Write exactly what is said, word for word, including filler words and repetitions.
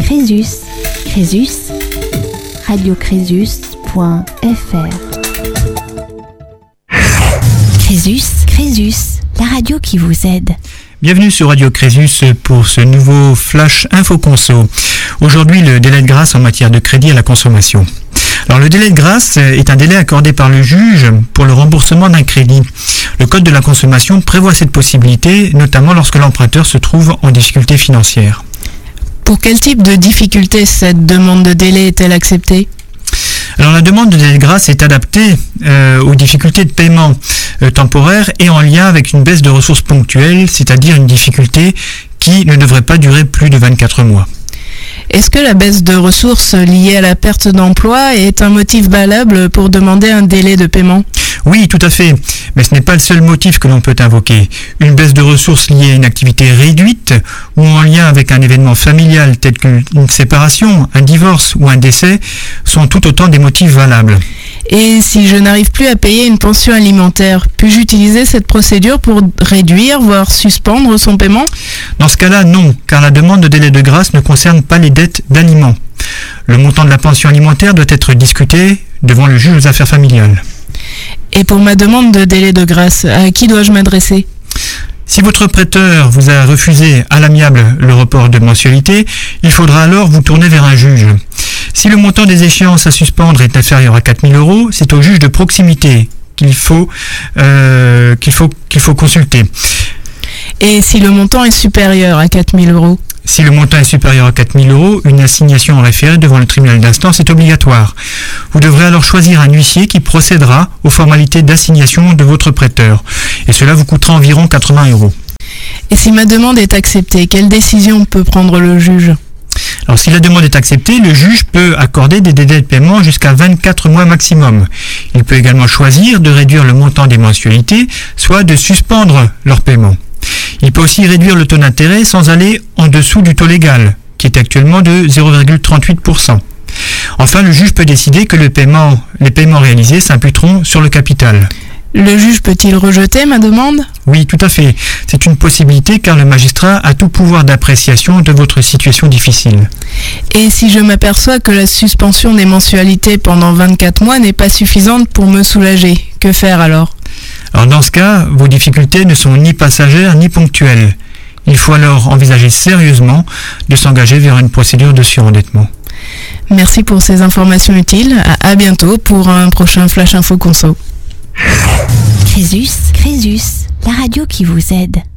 Crésus. Crésus, radio crésus point f r. Crésus, Crésus, la radio qui vous aide. Bienvenue sur Radio Crésus pour ce nouveau Flash Info Conso. Aujourd'hui, le délai de grâce en matière de crédit à la consommation. Alors, le délai de grâce est un délai accordé par le juge pour le remboursement d'un crédit. Le Code de la consommation prévoit cette possibilité, notamment lorsque l'emprunteur se trouve en difficulté financière. Pour quel type de difficulté cette demande de délai est-elle acceptée ? Alors, la demande de délai de grâce est adaptée euh, aux difficultés de paiement euh, temporaires et en lien avec une baisse de ressources ponctuelles, c'est-à-dire une difficulté qui ne devrait pas durer plus de vingt-quatre mois. Est-ce que la baisse de ressources liée à la perte d'emploi est un motif valable pour demander un délai de paiement ? Oui, tout à fait, mais ce n'est pas le seul motif que l'on peut invoquer. Une baisse de ressources liée à une activité réduite ou en lien avec un événement familial tel qu'une séparation, un divorce ou un décès sont tout autant des motifs valables. Et si je n'arrive plus à payer une pension alimentaire, puis-je utiliser cette procédure pour réduire, voire suspendre son paiement ? Dans ce cas-là, non, car la demande de délai de grâce ne concerne pas les dettes d'aliments. Le montant de la pension alimentaire doit être discuté devant le juge aux affaires familiales. Et pour ma demande de délai de grâce, à qui dois-je m'adresser ? Si votre prêteur vous a refusé à l'amiable le report de mensualité, il faudra alors vous tourner vers un juge. Si le montant des échéances à suspendre est inférieur à quatre mille euros, c'est au juge de proximité qu'il faut, euh, qu'il faut, qu'il faut consulter. Et si le montant est supérieur à quatre mille euros ? Si le montant est supérieur à quatre mille euros, une assignation en référé devant le tribunal d'instance est obligatoire. Vous devrez alors choisir un huissier qui procédera aux formalités d'assignation de votre prêteur. Et cela vous coûtera environ quatre-vingts euros. Et si ma demande est acceptée, quelle décision peut prendre le juge ? Alors, si la demande est acceptée, le juge peut accorder des délais de paiement jusqu'à vingt-quatre mois maximum. Il peut également choisir de réduire le montant des mensualités, soit de suspendre leur paiement. Il peut aussi réduire le taux d'intérêt sans aller en dessous du taux légal, qui est actuellement de zéro virgule trente-huit pour cent. Enfin, le juge peut décider que le paiement, les paiements réalisés s'imputeront sur le capital. Le juge peut-il rejeter ma demande ? Oui, tout à fait. C'est une possibilité car le magistrat a tout pouvoir d'appréciation de votre situation difficile. Et si je m'aperçois que la suspension des mensualités pendant vingt-quatre mois n'est pas suffisante pour me soulager, que faire alors ? Alors dans ce cas, vos difficultés ne sont ni passagères ni ponctuelles. Il faut alors envisager sérieusement de s'engager vers une procédure de surendettement. Merci pour ces informations utiles. À, à bientôt pour un prochain Flash Info Conso. Crésus, Crésus, la radio qui vous aide.